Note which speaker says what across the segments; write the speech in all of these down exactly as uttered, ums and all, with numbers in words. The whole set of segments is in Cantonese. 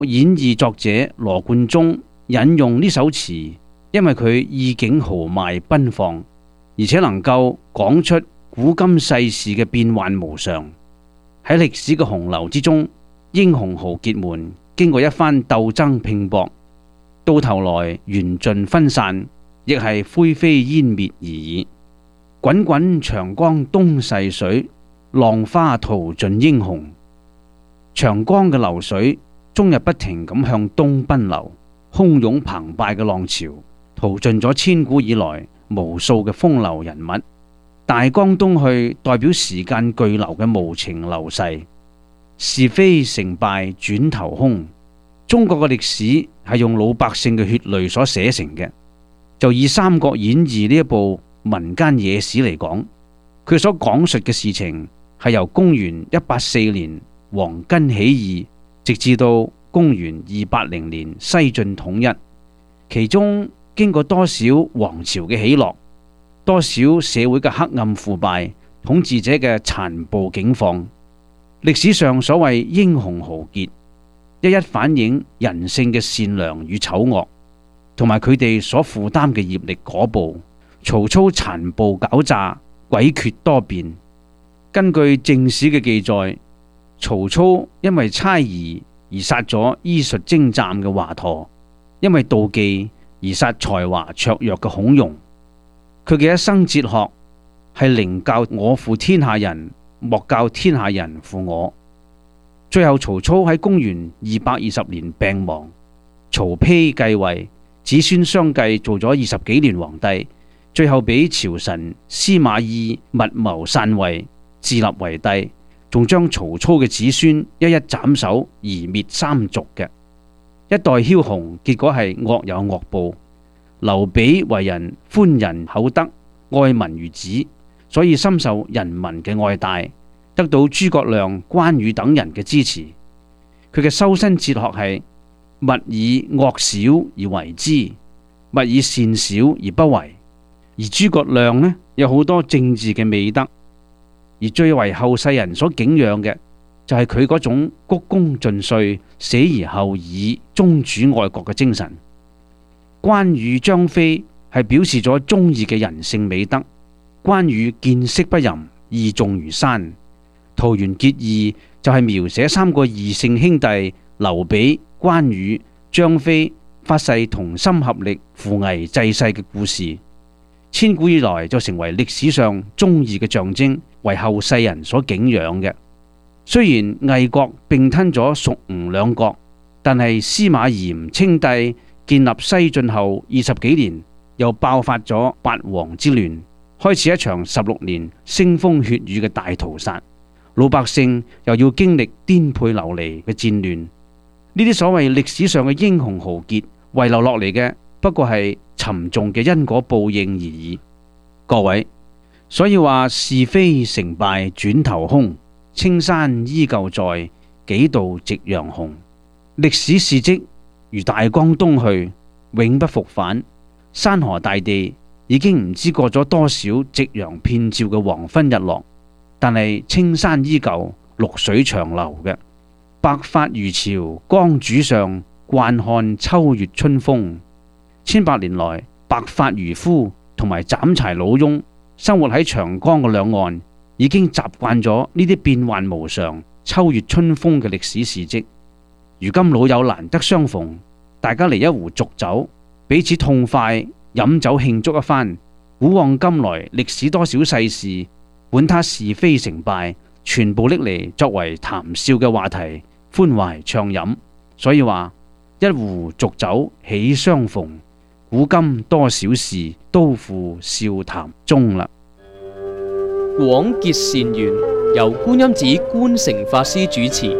Speaker 1: 演義作者羅貫中引用呢首詞，因為佢意境豪邁奔放，而且能夠講出古今世事嘅變幻無常。喺歷史嘅洪流之中，英雄豪傑們經過一番鬥爭拼搏，到頭來緣盡分散，亦係灰飛煙滅而已。滾滾長江東逝水，浪花淘盡英雄。長江嘅流水終日不停咁向東奔流，洶湧澎湃嘅浪潮淘盡咗千古以來無數嘅風流人物。大江東去代表時間巨流嘅無情流逝，是非成敗轉頭空。中國嘅歷史係用老百姓嘅血淚所寫成嘅。就以《三國演義》呢一部民間野史嚟講，佢所講述嘅事情係由公元一八四年黃巾起義，直至到公元二八零年西晉統一，其中經過多少王朝嘅起落，多少社會嘅黑暗腐敗，統治者嘅殘暴境況。歷史上所謂英雄豪傑，一一反映人性嘅善良與醜惡，同埋佢哋所負擔嘅業力果報。曹操殘暴狡詐，詭譎多變。根據正史嘅記載，曹操因為猜疑而殺咗醫術精湛嘅華佗，因為妒忌而殺才華卓越嘅孔融。佢嘅一生哲學係寧教我負天下人，莫教天下人負我。最後曹操喺公元二百二十年病亡，曹丕繼位，子孫相繼做咗二十幾年皇帝，最後俾朝臣司馬懿密謀篡位，自立為帝，仲將曹操嘅子孫一一斬首而滅三族嘅一代梟雄，結果係惡有惡報。劉備為人寬仁厚德，愛民如子，所以深受人民嘅愛戴，得到諸葛亮、關羽等人嘅支持。佢嘅修身哲學係勿以惡小而為之，勿以善小而不為。而諸葛亮呢，有好多政治嘅美德，而最為後世人所敬仰嘅就係佢嗰種鞠躬盡瘁、死而後已、忠主愛國嘅精神。關羽、張飛係表示咗忠義嘅人性美德。關羽見識不淫，義重如山。桃園結義就係描寫三個異姓兄弟劉備、關羽、張飛發誓同心合力扶危濟世嘅故事，千古以來就成為歷史上忠義嘅象徵，為後世人所敬仰嘅。雖然魏國併吞咗蜀吳兩國，但係司馬炎稱帝建立西晉後二十幾年，又爆發咗八王之亂，開始一場十六年腥風血雨嘅大屠殺。老百姓又要經歷顛沛流離嘅戰亂。呢啲所謂歷史上嘅英雄豪傑遺留落嚟嘅，不過係沉重嘅因果報應而已。各位，所以話是非成敗轉頭空，青山依舊在，幾度夕陽紅。歷史事跡如大江東去，永不復返。山河大地已經唔知過咗多少夕陽遍照嘅黃昏日落，但係青山依舊，綠水長流嘅。白髮漁樵江渚上，慣看秋月春風。千百年來，白髮漁夫同埋斬柴老翁生活喺長江嘅兩岸，已經習慣咗呢啲變幻無常、秋月春風嘅歷史事跡。如今老友難得相逢，大家嚟一壺濁酒，彼此痛快飲酒慶祝一番。古往今來歷史多少世事，管他是非成敗，全部拎嚟作為談笑嘅話題，歡懷暢飲。所以話一壺濁酒喜相逢，古今多少事，都付笑談中啦。
Speaker 2: 廣結善緣，由觀音寺觀誠法師主持。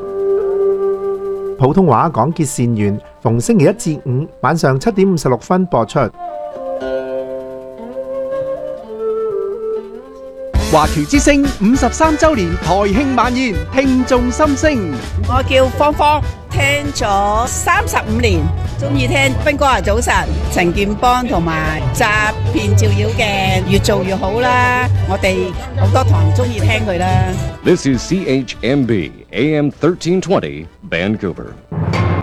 Speaker 3: 普通話廣結善緣，逢星期一至五晚上七點五十六分播出。
Speaker 4: 華僑之聲五十三周年台慶晚宴，聽眾心聲。
Speaker 5: 我叫芳芳，聽咗三十五年，中意聽斌哥啊早晨，陳健邦同埋詐騙照妖嘅，越做越好啦。我哋好多堂中意聽佢啦。
Speaker 6: This is C H M B A M thirteen twenty Vancouver.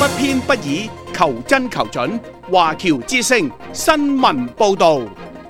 Speaker 6: 不偏不倚，求真求準。華僑之聲新聞報導。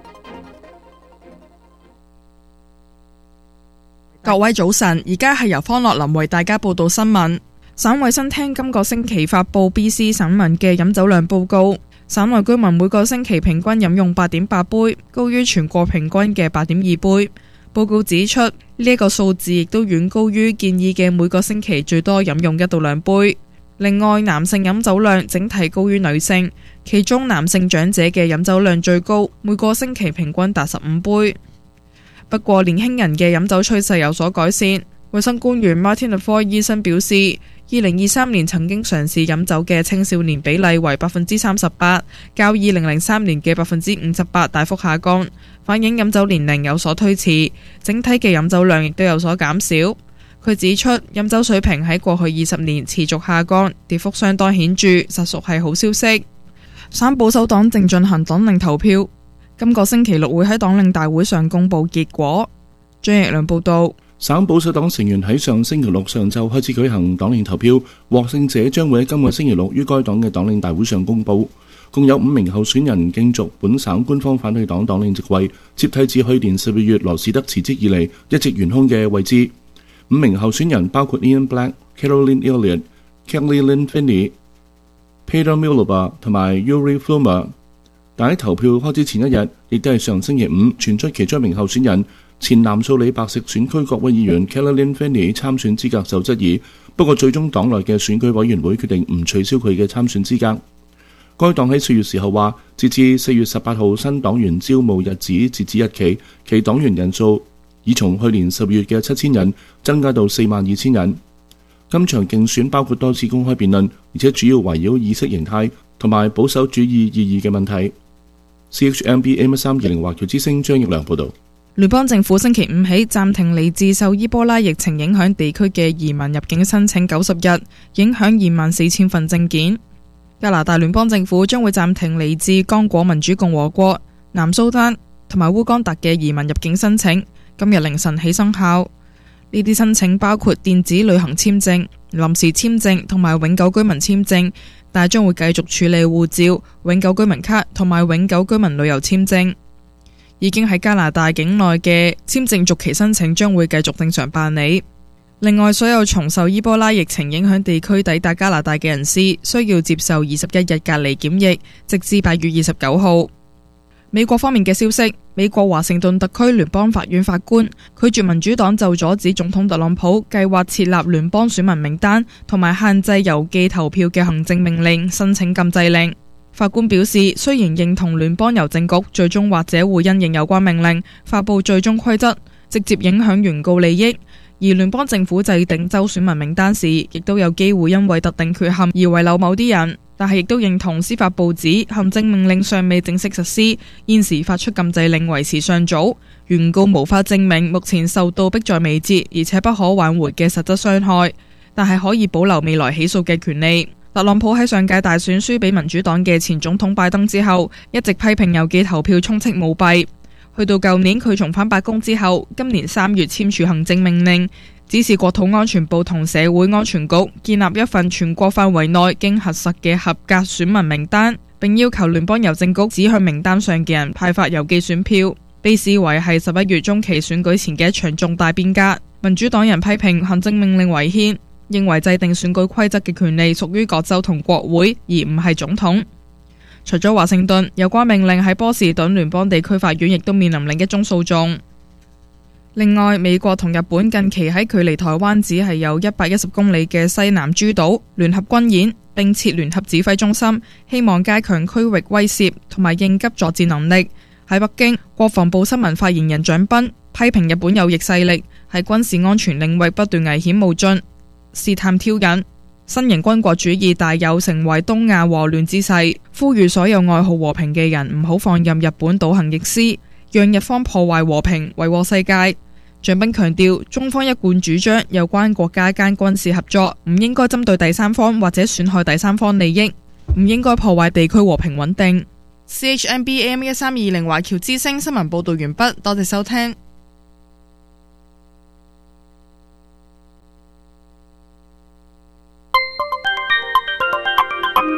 Speaker 7: 各位早晨，而家係由方樂林為大家報道新聞。省衛生廳今個星期發布 B C 省民嘅飲酒量報告，省內居民每個星期平均飲用八點八杯，高於全國平均嘅八點二杯。報告指出，呢、這、一個數字亦都遠高於建議嘅每個星期最多飲用一到兩杯。另外，男性飲酒量整體高於女性，其中男性長者嘅飲酒量最高，每個星期平均達十五杯。不過，年輕人嘅飲酒趨勢有所改善。衛生官員 Martin Lafoy 醫生表示，二零二三年曾經嘗試飲酒嘅青少年比例為百分之三十八，較二零零三年嘅百分之五十八大幅下降，反映飲酒年齡有所推遲，整體嘅飲酒量亦都有所減少。佢指出，飲酒水平喺過去二十年持續下降，跌幅相當顯著，實屬係好消息。省保守黨正進行黨齡投票，今個星期六會喺黨齡大會上公佈結果。張奕良報道。
Speaker 8: 省保守黨成員喺上星期六上晝開始舉行黨齡投票，獲勝者將會喺今個星期六於該黨嘅黨齡大會上公佈。共有五名候選人競逐本省官方反對黨黨齡職位，接替自去年十二月羅士德辭職以嚟一直懸空嘅位置。五名候選人包括 Ian Black、Caroline Elliott、Kelly Lynn Finney、Peter Miliband 同埋 Yuri Flummer。但喺投票開始前一日，亦都係上星期五傳出其中一名候選人前南蘇里白石選區國會議員 Caroline Finney 參選資格受質疑，不過最終黨內嘅選舉委員會決定唔取消佢嘅參選資格。該黨喺四月時候話，截至四月十八號新黨員招募日子截止日期，其黨員人數已從去年十月嘅七千人增加到四萬二千人。今場競選包括多次公開辯論，而且主要圍繞意識形態同埋保守主義意義嘅問題。C H M B A 一三二零華僑之聲張奕良報道。
Speaker 7: 聯邦政府星期五起暫停嚟自受伊波拉疫情影響地區嘅移民入境申請九十日，影響二萬四千份證件。加拿大聯邦政府將會暫停嚟自剛果民主共和國、南蘇丹同埋烏干達嘅移民入境申請，今日凌晨起生效。呢啲申請包括電子旅行簽證、臨時簽證同埋永久居民簽證，但係將會繼續處理護照、永久居民卡同埋永久居民旅遊簽證。已經喺加拿大境內嘅簽證續期申請將會繼續正常辦理。另外，所有從受伊波拉疫情影響地區抵達加拿大嘅人士需要接受二十一日隔離檢疫，直至八月二十九號。美國方面嘅消息，美國華盛頓特區聯邦法院法官拒絕民主黨就阻止總統特朗普計劃設立聯邦選民名單同埋限制郵寄投票嘅行政命令申請禁制令。法官表示，雖然認同聯邦郵政局最終或者會因應有關命令發布最終規則，直接影響原告利益，而聯邦政府制定州選民名單時，亦都有機會因為特定缺陷而遺漏某啲人。但係亦都認同司法部指行政命令尚未正式實施，現時發出禁制令為時尚早，原告無法證明目前受到迫在眉睫而且不可挽回嘅實質傷害，但係可以保留未來起訴嘅權利。特朗普喺上屆大選輸俾民主黨嘅前總統拜登之後，一直批評郵寄投票充斥舞弊。去到舊年佢重返白宮之後，今年三月簽署行政命令，指示國土安全部同社會安全局建立一份全國範圍內經核實嘅合格選民名單，並要求聯邦郵政局只向名單上嘅人派發郵寄選票，被視為係十一月中期選舉前嘅一場重大變革。民主黨人批評行政命令違憲，認為制定選舉規則嘅權利屬於各州同國會，而唔係總統。除咗華盛頓，有關命令喺波士頓聯邦地區法院亦都面臨另一宗訴訟。另外，美國同日本近期喺距離台灣只係有一百一十公里嘅西南諸島聯合軍演，並設聯合指揮中心，希望加強區域威懾同埋應急作戰能力。喺北京，國防部新聞發言人蔣斌批評日本右翼勢力喺軍事安全領域不斷危險冒進，試探挑釁，新型軍國主義大有成為東亞禍亂之勢，呼籲所有愛好和平嘅人唔好放任日本倒行逆施，讓日方破壞和平，為禍世界。蔣斌強調，中方一貫主張有關國家間軍事合作唔應該針對第三方或者損害第三方利益，唔應該破壞地區和平穩定。C H M B A M 一三二零華僑之聲新聞報道完畢，多謝收聽。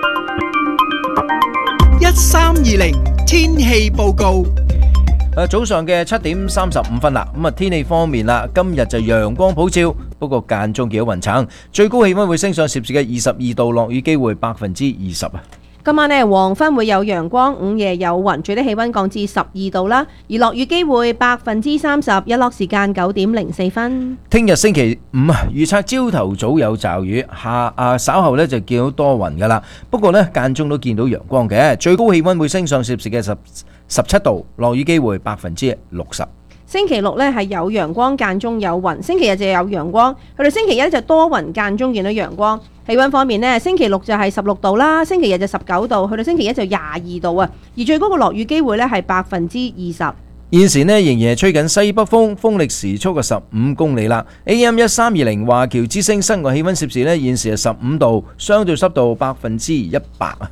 Speaker 4: 一三二零天氣報告。
Speaker 9: 誒，早上嘅七點三十五分啦，咁啊天氣方面啦，今日就陽光普照，不過間中見到雲層，最高氣溫會升上攝氏嘅二十二度，落雨機會百分之二十啊。
Speaker 10: 今晚呢，黃昏會有陽光，午夜有雲，最低氣溫降至十二度啦，而落雨機會百分之三十，日落時間九點零四分。
Speaker 9: 聽日星期五啊，預測朝頭早有驟雨，下啊稍後呢就見到多雲噶啦，不過呢間中都見到陽光嘅，最高氣溫會升上攝氏嘅十十七度，落雨機會百分之六十。
Speaker 10: 星期六呢係有陽光間中有雲，星期日就有陽光，去到星期一就多雲間中見到陽光。氣溫方面呢，星期六就係十六度啦，星期日就十九度，去到星期一就廿二度啊。而最高嘅落雨機會呢係百分之二十。
Speaker 9: 現時呢仍然係吹緊西北風，風力時速嘅十五公里啦。A M 一三二零華僑之聲室外氣溫攝氏呢現時係十五度，相對濕度百分之一百啊。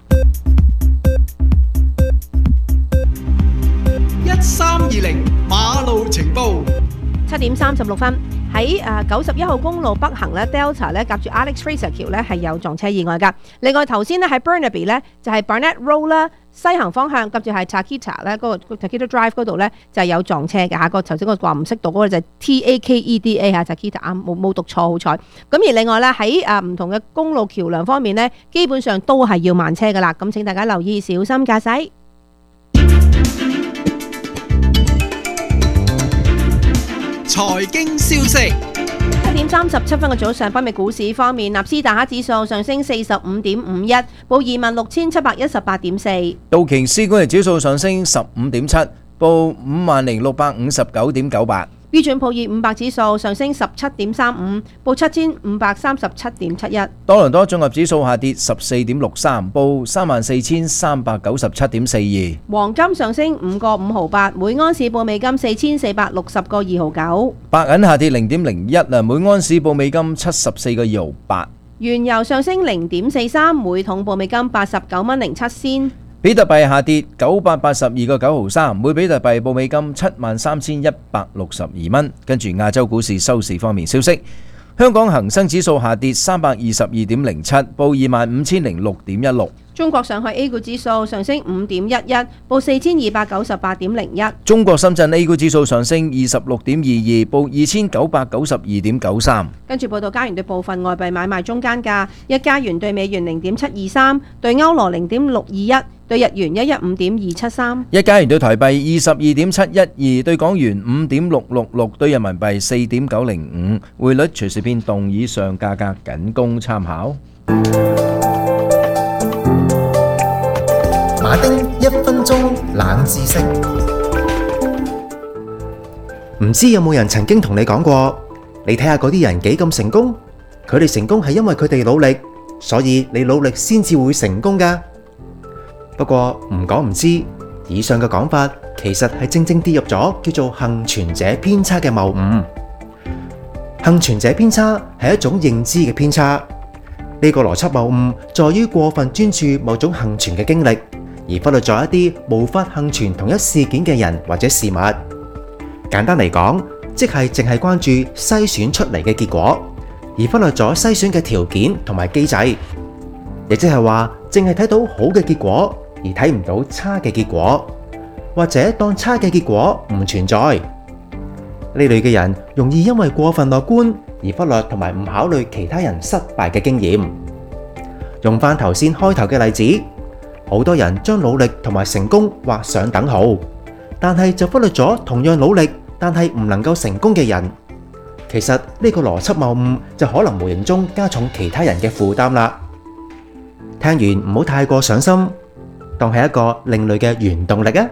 Speaker 4: 一三二零馬路情報。
Speaker 10: 七點三十六分，喺誒九十一號公路北行咧 Delta 咧，夾住 Alex Fraser 橋咧係有撞車意外㗎。另外頭先咧喺 Burnaby 咧就係 Barnett Road 啦，西行方向夾住係 Takeda 咧嗰個 Takeda Drive 嗰度咧就係有撞車嘅嚇。個頭先我話唔識讀嗰個就係 T A K E D A 嚇 Takeda 啊，冇冇讀錯好彩。咁而另外咧喺誒唔同嘅公路橋梁方面咧，基本上都係要慢車㗎啦。咁請大家留意，小心駕駛。
Speaker 4: 財經消息。
Speaker 10: 七點三十七分嘅早上，北美股市方面，納斯達克指數上升四十五點五一，報二萬六千七百一十八點四；
Speaker 9: 道瓊斯工業指數上升十五點七，報五萬零六百五十九點九八。
Speaker 10: 標準普爾五百指數上升十七點三五，報七千五百三十七點七一。
Speaker 9: 多倫多綜合指數下跌十四點六三，報三萬四千三百九十七點四二。
Speaker 10: 黃金上升五個五毫八，每安士報美金四千四百六十個二毫九。
Speaker 9: 白銀下跌零點零一啊，每安士報美金七十四個二毫八。
Speaker 10: 原油上升零點四三，每桶報美金八十九蚊零七仙。
Speaker 9: 比特幣下跌九百八十二個九毫三，每比特幣報美金七萬三千一百六十二蚊。跟住亞洲股市收市方面消息，香港恒生指數下跌三百二十二點零七，報二萬五千零六點一六。
Speaker 10: 中國上海 A 股指數上升五點一一，報四千二百九十八點零一。
Speaker 9: 中國深圳 A 股指數上升二十六點二二，報二千九百九十二點九三。
Speaker 10: 跟住報道加元對部分外幣買賣中間價：一加元對美元零點七二三，對歐羅零點六二一，對日元一一五點二七三。
Speaker 9: 一加元對台幣二十二點七一二，對港元五點六六六，對人民幣四點九零五。匯率隨時變動，以上價格僅供參考。
Speaker 3: 馬丁一分鐘冷知識，唔知有冇人曾經同你講過，你睇下嗰啲人幾咁成功，佢哋成功係因為佢哋努力，所以你努力先至會成功㗎。不過唔講唔知，以上嘅講法其實係正正跌入咗叫做幸存者偏差嘅謬誤。幸存者偏差係一種認知嘅偏差，呢個邏輯謬誤在於過分專注某種幸存嘅經歷，而忽略咗一啲無法幸存同一事件嘅人或者事物。簡單嚟講，即係淨係關注篩選出嚟嘅結果，而忽略咗篩選嘅條件同埋機制。亦即係話，淨係睇到好嘅結果，而睇唔到差嘅結果，或者當差嘅結果唔存在。呢類嘅人容易因為過分樂觀而忽略同埋唔考慮其他人失敗嘅經驗。用翻頭先開頭嘅例子，好多人將努力同埋成功畫上等號，但係就忽略咗同樣努力但係唔能夠成功嘅人。其實呢個邏輯謬誤就可能無形中加重其他人嘅負擔啦。聽完唔好太過上心，當係一個另類嘅原動力啊！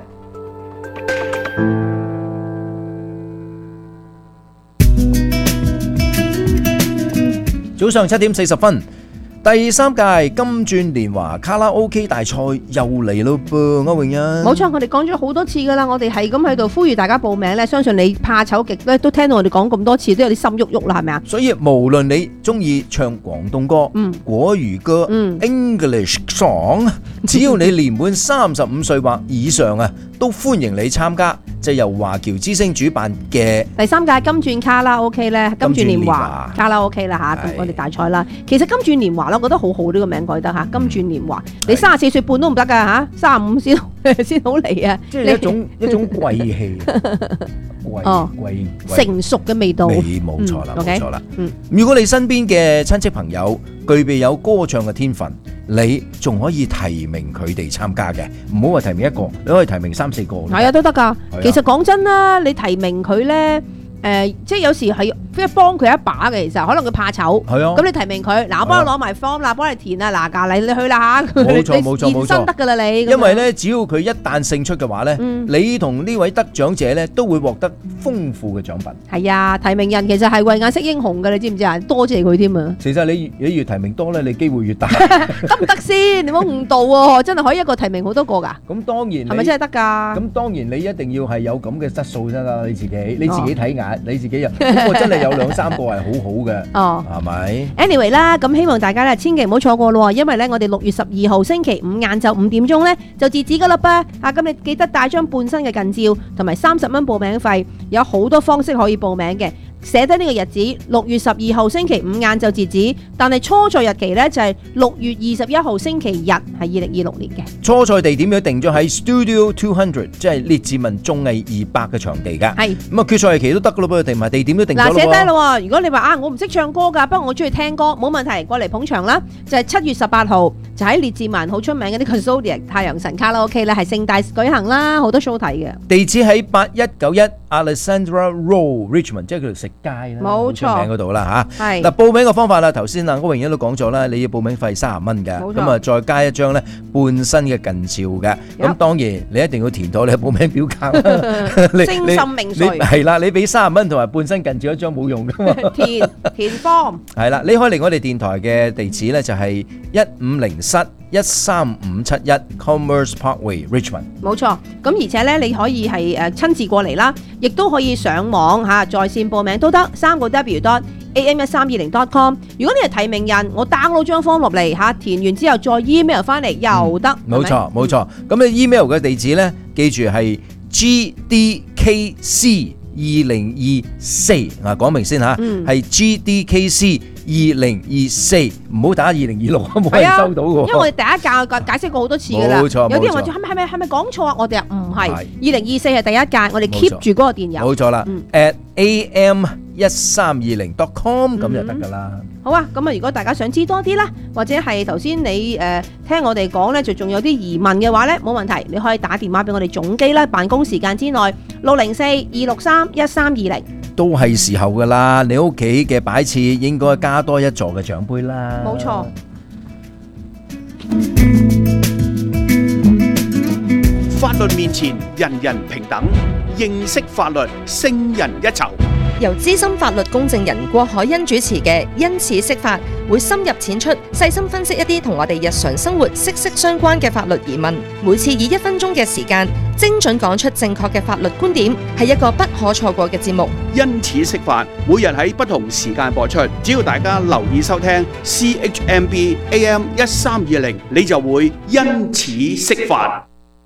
Speaker 9: 早上七點四十分，第三屆金鑽年華卡拉 OK 大賽又嚟咯噃，歐永欣。
Speaker 10: 冇錯，我哋講咗好多次噶啦，我哋係咁喺度呼籲大家報名咧。相信你怕醜極咧，都聽到我哋講咁多次，都有啲心喐喐啦，係咪啊？
Speaker 9: 所以無論你中意唱廣東歌、
Speaker 10: 嗯、
Speaker 9: 國語歌、
Speaker 10: 嗯、
Speaker 9: English song， 只要你年滿三十五歲或以上啊，都歡迎你參加。就由華僑之聲主辦嘅
Speaker 10: 第三屆金鑽卡拉 OK 咧，金鑽年華卡拉 OK 啦嚇，
Speaker 9: 是
Speaker 10: 我哋大賽啦。其實金鑽年華華啦，我覺得好好呢個名改得嚇，金鑽年華。你三十四歲半都唔得㗎嚇，三十五先先好嚟啊！
Speaker 9: 即係一種一種貴氣，貴貴
Speaker 10: 成熟嘅味道。
Speaker 9: 冇錯啦，冇錯啦。
Speaker 10: 嗯，
Speaker 9: 如果你身邊嘅親戚朋友具備有歌唱嘅天分，你仲可以提名佢哋參加嘅，唔好話提名一個，你可以提名三四個。
Speaker 10: 係啊，都得㗎。其實講真啦，你提名佢咧。誒、呃，即係有時係即係幫佢一把嘅，其實可能佢怕醜，係啊。咁你提名佢，嗱，我幫你攞埋 form 啦，幫你填啊，嗱，隔你你去啦嚇，
Speaker 9: 冇錯冇錯冇錯，
Speaker 10: 得㗎啦你。
Speaker 9: 因為咧，只要佢一旦勝出嘅話咧，嗯、你同呢位得獎者咧都會獲得豐富嘅獎品。
Speaker 10: 係啊，提名人其實係慧眼識英雄㗎，你知唔知啊？多謝佢添啊。
Speaker 9: 其實你你越提名多咧，你機會越大。
Speaker 10: 得唔得先？你唔好誤導喎，真係可以一個提名好多個㗎。
Speaker 9: 咁當然
Speaker 10: 係咪真係得㗎？
Speaker 9: 咁當然你一定要係有咁嘅質素先啦，你自己你自己睇眼，你自己又。我真係有兩三個係好好嘅，哦，係咪
Speaker 10: ？Anyway 啦，咁希望大家咧千祈唔好錯過咯，因為咧我哋六月十二號星期五晏晝五點鐘咧就截止噶啦噃。啊，咁你記得帶張半身嘅近照同埋三十蚊報名費，有好多方式可以報名嘅。寫低呢個日子，六月十二號星期五晏晝截止，但係初賽日期呢，就係六月二十一號星期日，係二零二六年嘅。
Speaker 9: 初賽地點要定咗喺 Studio Two Hundred， 即係列治文綜藝二百嘅場地㗎。係咁啊，決賽日期都得㗎咯噃，定埋地點都定咗咯。
Speaker 10: 嗱，寫低咯。如果你話啊，我唔識唱歌㗎，不過我中意聽歌，冇問題，過嚟捧場啦。就係七月十八號，就喺列治文好出名嘅啲 Zodiac 太陽神卡拉 OK 咧，係盛大舉行啦，好多 show 睇嘅。
Speaker 9: 地址喺八一九一 Alexandra Road Richmond， 即係佢條食街啦，
Speaker 10: 冇錯，
Speaker 9: 名嗰度啦嚇。
Speaker 10: 係
Speaker 9: 嗱，報名嘅方法啦，頭先啊，歐榮欣都講咗啦，你要報名費三十蚊嘅，咁啊再加一張咧半身嘅近照嘅。咁當然你一定要填到你嘅報名表格啦。
Speaker 10: 精心明垂
Speaker 9: 係啦，你俾三十蚊同埋半身近照一張冇用噶嘛。
Speaker 10: 填填 form
Speaker 9: 係啦，你可以嚟我哋電台嘅地址咧就係一五零室一三五七一 Commerce Parkway Richmond。冇
Speaker 10: 錯，咁而且咧你可以係誒親自過嚟啦，亦都可以上網嚇在線報名都得，三個 W dot A M 一三二零 dot com。如果你係提名人，我 download 張 form 落嚟嚇，填完之後再 email 翻嚟又得。
Speaker 9: 冇錯冇錯，咁你 email 嘅地址咧，記住係 G D K C 二零二四啊，講明先嚇，係 G D K C 二零二四，唔好打二零二六，冇人收到嘅。
Speaker 10: 因為我哋第一屆解釋過好多次㗎啦，
Speaker 9: 冇錯，
Speaker 10: 有啲人話住係咪係咪係咪講錯啊？我哋啊唔係，二零二四係第一屆，我哋 keep 住嗰個電郵。
Speaker 9: 冇錯啦 ，at A M 一三二零 dot com 咁就得㗎啦。
Speaker 10: 好啊，咁啊，如果大家想知多啲啦，或者係頭先你誒聽我哋講咧，就仲有啲疑問嘅話咧，冇問題，你可以打電話俾我哋總機啦，辦公時間之內六零四二六三一三二零。
Speaker 9: 都係時候㗎啦，你屋企嘅擺設應該加多一座嘅獎杯啦。
Speaker 10: 冇錯。
Speaker 6: 法律面前人人平等，認識法律勝人一籌。
Speaker 11: 由資深法律公證人郭海欣主持嘅因此釋法，會深入淺出，細心分析一啲同我哋日常生活息息相關嘅法律疑問。每次以一分鐘嘅時間，精準講出正確嘅法律觀點，係一個不可錯過嘅節目。
Speaker 6: 因此釋法，每日喺不同時間播出，只要大家留意收聽 C H M B A M 一三二零，你就會因此釋法。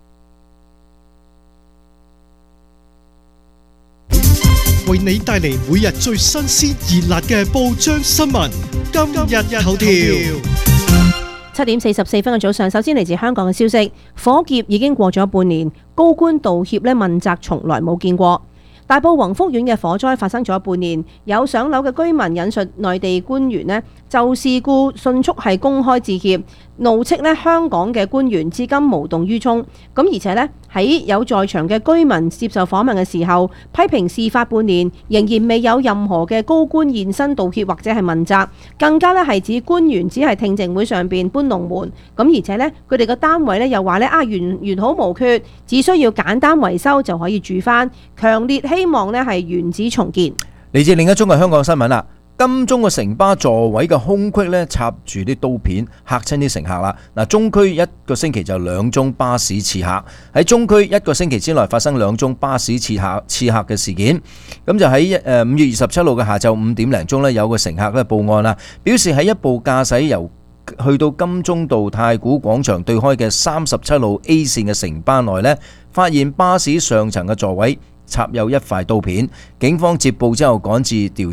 Speaker 12: 為你帶嚟每日最新鮮熱辣嘅報章新聞，今日頭條。
Speaker 10: 七點四十四分嘅早上，首先嚟自香港嘅消息，火劫已經過咗半年，高官道歉咧問責從來冇見過。大埔宏福苑嘅火災發生咗半年，有上樓嘅居民引述內地官員咧就事故迅速係公開致歉，怒斥咧香港嘅官員至今無動於衷。咁而且咧喺有在場嘅居民接受訪問嘅時候，批評事發半年仍然未有任何嘅高官現身道歉或者係問責，更加咧係指官員只係聽證會上邊搬龍門。咁而且咧佢哋個單位咧又話咧啊完完好無缺，只需要簡單維修就可以住返，強烈希望咧係原址重建。
Speaker 9: 嚟自另一宗嘅香港新聞啦。金鐘嘅城巴座位嘅空隙咧插住啲刀片，嚇親啲乘客啦。嗱，中區一個星期就兩宗巴士刺客，喺中區一個星期之內發生兩宗巴士刺客刺客嘅事件。咁就喺誒五月二十七號嘅下晝五點零鐘咧，有個乘客咧報案啦，表示喺一部駕駛由去到金鐘道太古廣場對開嘅三十七路 A 線嘅城巴內咧，發現巴士上層嘅座位插有一塊刀片。警方接報之後趕至調查。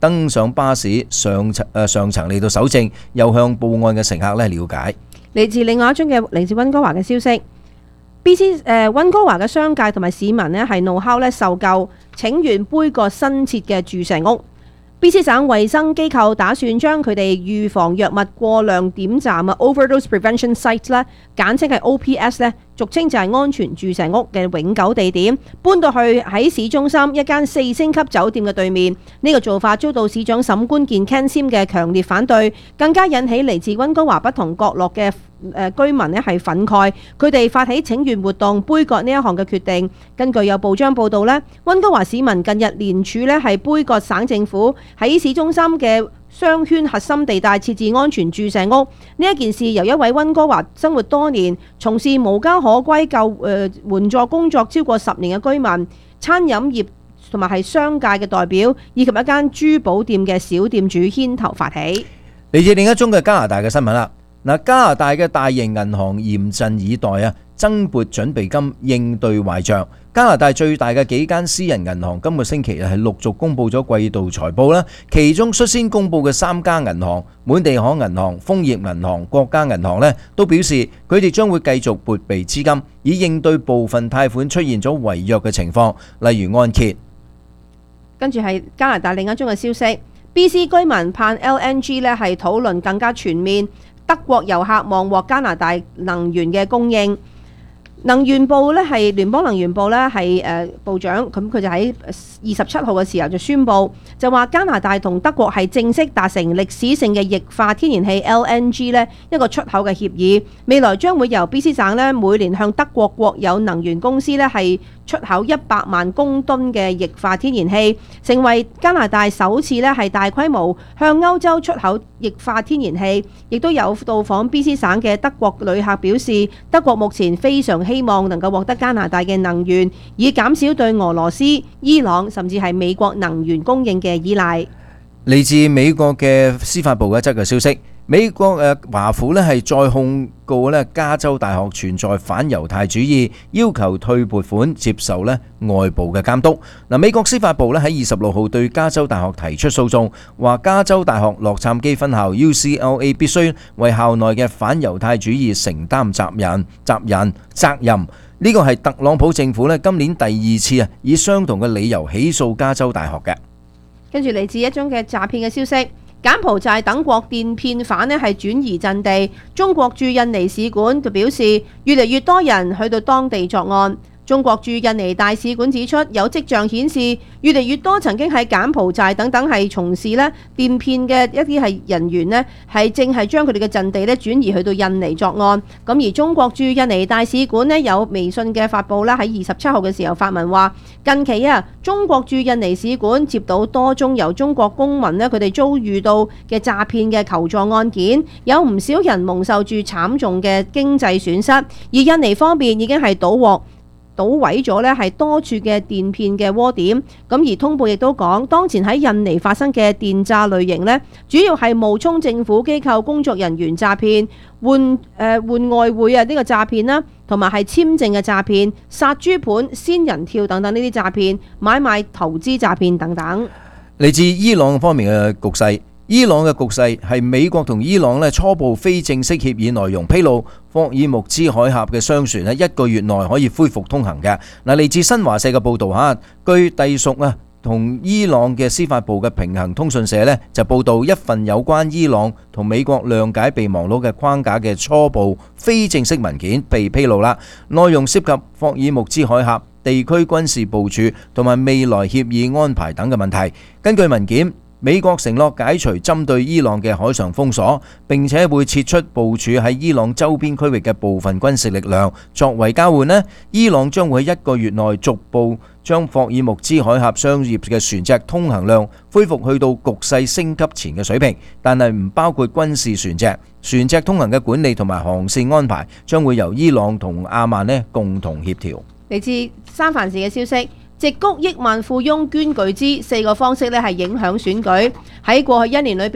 Speaker 9: 登上巴士上層誒上層嚟到搜證，又向報案嘅乘客咧了解。
Speaker 10: 嚟自另外一宗嘅嚟自溫哥華嘅消息 ，B C 誒溫哥華嘅商界同埋市民呢係怒敲咧受夠，請願杯葛新設嘅注射屋。B C 省衛生機構打算將佢哋預防藥物過量點站啊 （Overdose Prevention Site） 咧，簡稱係 O P S 咧，俗稱就係安全注射屋嘅永久地點，搬到去喺市中心一間四星級酒店嘅對面。呢、這個做法遭到市長沈官健 Ken Sim 嘅強烈反對，更加引起嚟自溫哥華不同角落嘅誒居民咧係憤慨，佢哋發起請願活動，杯葛呢一項嘅決定。根據有報章報導咧，溫哥華市民近日聯署咧係杯葛省政府喺市中心嘅商圈核心地帶設置安全注射屋。呢一件事由一位溫哥華生活多年、從事無家可歸救誒援助工作超過十年嘅居民、餐飲業同埋係商界嘅代表，以及一間珠寶店嘅小店主牽頭發起。
Speaker 9: 嚟自另一宗嘅加拿大嘅新聞啦。嗱，加拿大嘅大型銀行嚴陣以待啊，增撥準備金應對壞帳。加拿大最大嘅幾間私人銀行今個星期係陸續公布咗季度財報啦，其中率先公布嘅三家銀行本地行銀行、豐業銀行、國家銀行呢，都表示佢哋將會繼續撥備資金，以應對部分貸款出現咗違約嘅情況，例如按揭。
Speaker 10: 跟住係加拿大另一宗嘅消息 ，B C 居民盼 L N G 呢係討論更加全面。德國遊客望獲加拿大能源嘅供應。能源部咧係聯邦能源部咧係誒部長，咁佢就喺二十七號嘅時候就宣布，就話加拿大同德國係正式達成歷史性嘅液化天然氣 L N G 咧一個出口嘅協議，未來將會由 B C 省咧每年向德國國有能源公司咧係出口一百萬公噸嘅液化天然氣，成為加拿大首次咧係大規模向歐洲出口液化天然氣。亦都有到訪 B C 省嘅德國旅客表示，德國目前非常希望能夠獲得加拿大嘅能源，以減少對俄羅斯、伊朗甚至係美國能源供應嘅依賴。
Speaker 9: 嚟自美國嘅司法部一則嘅消息，美國誒華府咧係再控告咧加州大學存在反猶太主義，要求退撥款，接受咧外部嘅監督。嗱，美國司法部咧喺二十六號對加州大學提出訴訟，話加州大學洛杉磯分校 U C L A 必須為校內嘅反猶太主義承擔責任、責任、責任。呢個係特朗普政府咧今年第二次啊以相同嘅理由起訴加州大學嘅。
Speaker 10: 跟住嚟自一宗嘅詐騙嘅消息，柬埔寨等國電騙犯呢係轉移陣地，中國駐印尼使館就表示，越嚟越多人去到當地作案。中國駐印尼大使館指出，有跡象顯示越嚟越多曾經喺柬埔寨等等係從事咧電騙嘅一啲係人員呢係正係將佢哋嘅陣地咧轉移去到印尼作案。咁而中國駐印尼大使館呢有微信嘅發布啦，喺二十七號嘅時候發文話，近期啊，中國駐印尼使館接到多宗由中國公民呢佢哋遭遇到嘅詐騙嘅求助案件，有唔少人蒙受住慘重嘅經濟損失，而印尼方面已經係搗獲。搗毀咗咧係多處嘅電騙嘅窩點，咁而通報亦都講，當前喺印尼發生嘅電詐類型呢，主要係冒充政府機構工作人員詐騙、換誒換外匯啊呢個詐騙啦，同埋係簽證嘅詐騙、殺豬盤、仙人跳等等呢啲詐騙、買賣投資詐騙等等。
Speaker 9: 嚟自伊朗方面嘅局勢。伊朗嘅局勢係美國同伊朗咧初步非正式協議內容披露，霍爾木茲海峽嘅商船咧一個月內可以恢復通行嘅。嗱，嚟自新華社嘅報導嚇，據隸屬啊同伊朗嘅司法部嘅平衡通訊社咧就報導一份有關伊朗同美國諒解備忘錄嘅框架嘅初步非正式文件被披露啦，內容涉及霍爾木茲海峽地區軍事部署同埋未來協議安排等嘅問題。根據文件，美國承諾解除針對伊朗嘅海上封鎖，並且會撤出部署喺伊朗周邊區域嘅部分軍事力量。作為交換呢，伊朗將會喺一個月內逐步將霍爾木茲海峽商業嘅船隻通行量恢復去到局勢升級前嘅水平，但係唔包括軍事船隻。船隻通行嘅管理同埋航線安排將會由伊朗同阿曼呢共同協調。
Speaker 10: 嚟自三藩市嘅消息。矽谷億萬富翁捐巨資，四個方式咧係影響選舉。喺過去一年裏邊，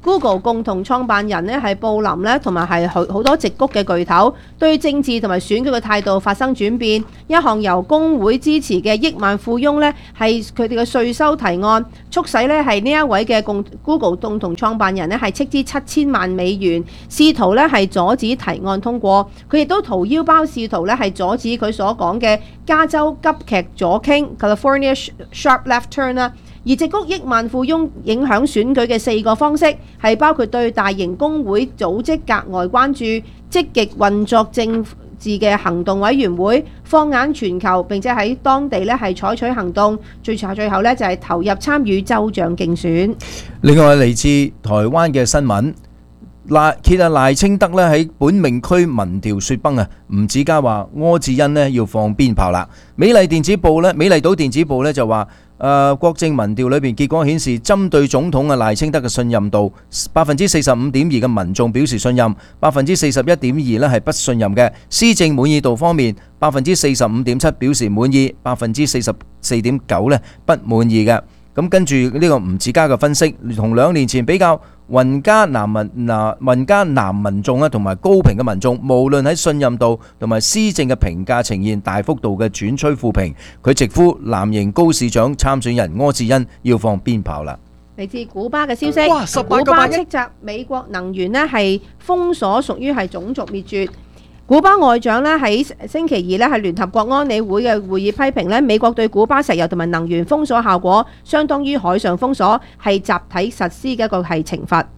Speaker 10: Google 共同創辦人呢係布林呢，同埋係好好多矽谷嘅巨頭，對政治同埋選舉嘅態度發生轉變。一項由工會支持嘅億萬富翁呢，係佢哋嘅稅收提案，促使呢係呢一位嘅共 Google 共同創辦人呢係斥資七千萬美元，試圖呢係阻止提案通過。佢亦都掏腰包，試圖呢係阻止佢所講嘅加州急劇左傾 California Sharp Left Turn 啦。而矽谷億萬富翁影響選舉嘅四個方式係包括對大型工會組織格外關注、積極運作政治嘅行動委員會、放眼全球並且喺當地咧係採取行動，最最後咧就係投入參與州長競選。
Speaker 9: 另外嚟自台灣嘅新聞。賴揭啊賴清德咧喺本命區民調雪崩啊，吳子嘉話柯志恩咧要放鞭炮啦。美麗電子報咧，美麗島電子報咧就話誒、呃、國政民調裏邊結果顯示，針對總統嘅賴清德嘅信任度，百分之四十五點二嘅民眾表示信任，百分之四十一點二咧係不信任嘅。施政滿意度方面，百分之四十五點七表示滿意，百分之四十四點九咧不滿意嘅。咁跟住呢個吳子嘉嘅分析，同兩年前比較，雲嘉南民嗱雲嘉南民眾啊，同埋高屏嘅民眾，無論喺信任度同埋施政嘅評價呈現大幅度嘅轉趨負評。佢直呼藍營高市長參選人柯志恩要放鞭炮啦。
Speaker 10: 嚟自古巴嘅消息，古巴斥責美國能源呢係封鎖，屬於係種族滅絕。古巴外長咧喺星期二咧係聯合國安理會嘅會議批評咧，美國對古巴石油同埋能源封鎖效果相當於海上封鎖，係集體實施嘅一個係懲罰。